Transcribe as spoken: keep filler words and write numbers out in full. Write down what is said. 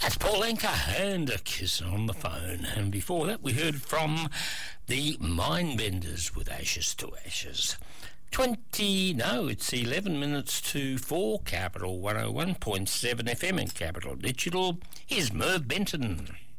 That's Paul Anka and A Kiss on the Phone. And before that, we heard from the Mindbenders with Ashes to Ashes. twenty, no, it's eleven minutes to four, Capital one oh one point seven F M and Capital Digital. Here's Merv Benton.